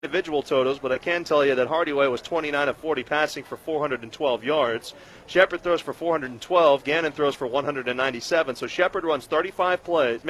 individual totals, but I can tell you that Hardyway was 29 of 40 passing for 412 yards. Shepard throws for 412. Gannon throws for 197. So Shepard runs 75 plays,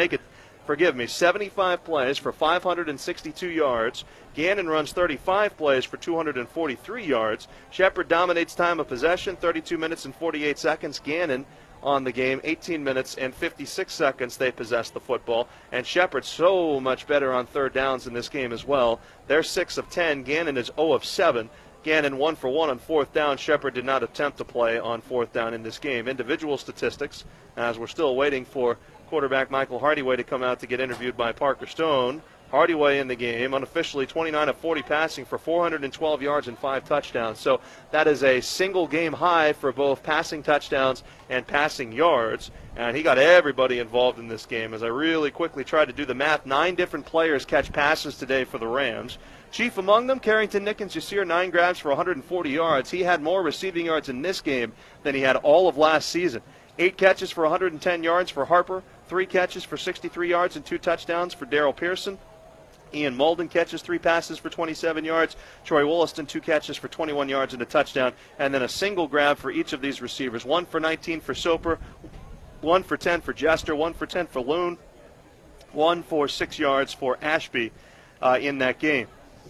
75 plays for 562 yards. Gannon runs 35 plays for 243 yards. Shepard dominates time of possession, 32 minutes and 48 seconds. Gannon on the game, 18 minutes and 56 seconds they possess the football. And Shepard so much better on third downs in this game as well. They're 6 of 10. Gannon is 0 of 7. Gannon 1 for 1 on fourth down. Shepard did not attempt to play on fourth down in this game. Individual statistics, as we're still waiting for quarterback Michael Hardyway to come out to get interviewed by Parker Stone. Hardyway in the game, unofficially 29 of 40 passing for 412 yards and 5 touchdowns. So that is a single game high for both passing touchdowns and passing yards. And he got everybody involved in this game. As I really quickly tried to do the math, 9 different players catch passes today for the Rams. Chief among them, Carrington Nickens-Yassir, 9 grabs for 140 yards. He had more receiving yards in this game than he had all of last season. 8 catches for 110 yards for Harper, 3 catches for 63 yards and 2 touchdowns for Darrell Pearson. Ian Molden catches 3 passes for 27 yards. Troy Wollaston 2 catches for 21 yards and a touchdown. And then a single grab for each of these receivers. 1 for 19 for Soper, 1 for 10 for Jester, 1 for 10 for Loon, 1 for 6 yards for Ashby in that game.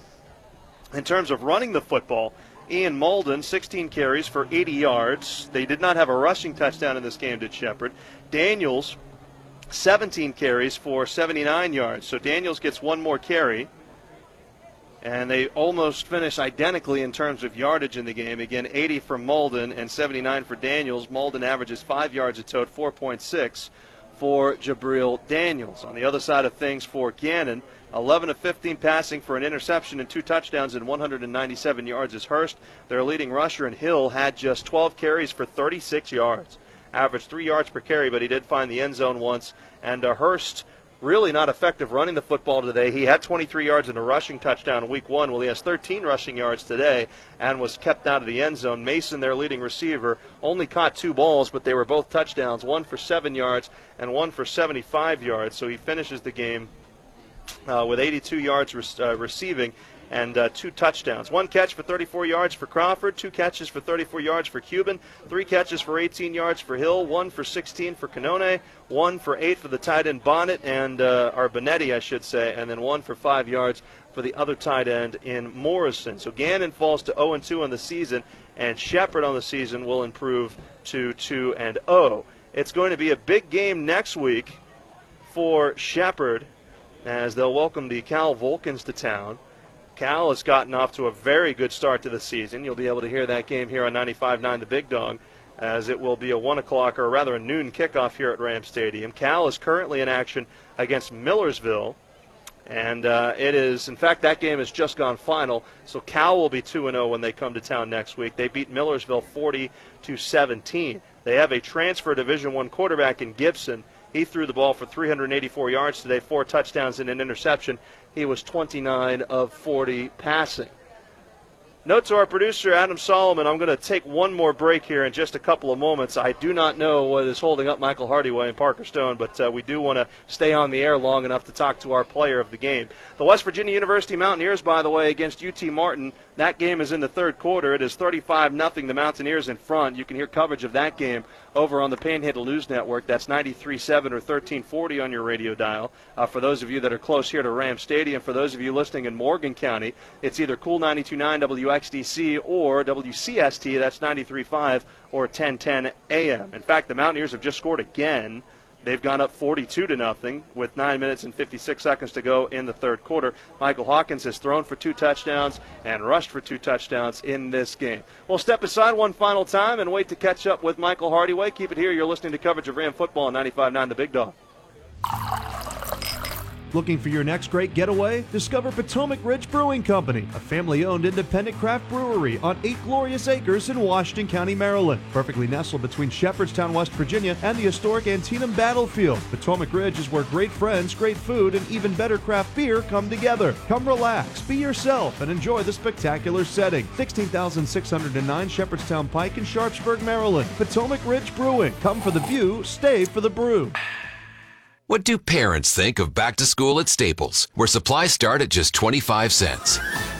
In terms of running the football, Ian Molden, 16 carries for 80 yards. They did not have a rushing touchdown in this game, did Shepard. Daniels, 17 carries for 79 yards. So Daniels gets 1 more carry. And they almost finish identically in terms of yardage in the game. Again, 80 for Molden and 79 for Daniels. Molden averages 5 yards a tote, 4.6 for Jabril Daniels. On the other side of things for Gannon, 11 of 15 passing for an interception and 2 touchdowns and 197 yards is Hurst. Their leading rusher in Hill had just 12 carries for 36 yards. Averaged 3 yards per carry, but he did find the end zone once. And Hurst really not effective running the football today. He had 23 yards and a rushing touchdown in week 1. Well, he has 13 rushing yards today and was kept out of the end zone. Mason, their leading receiver, only caught 2 balls, but they were both touchdowns, 1 for 7 yards and 1 for 75 yards. So he finishes the game with 82 yards receiving and 2 touchdowns. 1 catch for 34 yards for Crawford, 2 catches for 34 yards for Cuban, 3 catches for 18 yards for Hill, 1 for 16 for Canone, 1 for 8 for the tight end Bonnet and or Benetti, I should say, and then 1 for 5 yards for the other tight end in Morrison. So Gannon falls to 0-2 on the season, and Shepard on the season will improve to 2-0. It's going to be a big game next week for Shepard as they'll welcome the Cal Vulcans to town. Cal has gotten off to a very good start to the season. You'll be able to hear that game here on 95.9 The Big Dog, as it will be a 1 o'clock or rather a noon kickoff here at Ram Stadium. Cal is currently in action against Millersville, and it is, in fact, that game has just gone final, so Cal will be 2-0 when they come to town next week. They beat Millersville 40-17. They have a transfer Division I quarterback in Gibson. He threw the ball for 384 yards today, 4 touchdowns and an interception. He was 29 of 40 passing. Note to our producer, Adam Solomon, I'm going to take one more break here in just a couple of moments. I do not know what is holding up Michael Hardyway and Parker Stone, but we do want to stay on the air long enough to talk to our player of the game. The West Virginia University Mountaineers, by the way, against UT Martin. That game is in the third quarter. It is 35-0, the Mountaineers in front. You can hear coverage of that game over on the Panhandle News Network. That's 93.7 or 1340 on your radio dial. For those of you that are close here to Ram Stadium, for those of you listening in Morgan County, it's either Cool 92.9 WXDC or WCST, that's 93.5 or 1010 AM. In fact, the Mountaineers have just scored again. They've gone up 42-0 with 9 minutes and 56 seconds to go in the third quarter. Michael Hawkins has thrown for 2 touchdowns and rushed for 2 touchdowns in this game. We'll step aside one final time and wait to catch up with Michael Hardyway. Keep it here. You're listening to coverage of Ram football on 95.9 The Big Dog. Looking for your next great getaway? Discover Potomac Ridge Brewing Company, a family-owned independent craft brewery on 8 glorious acres in Washington County, Maryland. Perfectly nestled between Shepherdstown, West Virginia, and the historic Antietam Battlefield, Potomac Ridge is where great friends, great food, and even better craft beer come together. Come relax, be yourself, and enjoy the spectacular setting. 16,609 Shepherdstown Pike in Sharpsburg, Maryland. Potomac Ridge Brewing. Come for the view, stay for the brew. What do parents think of back to school at Staples, where supplies start at just 25 cents?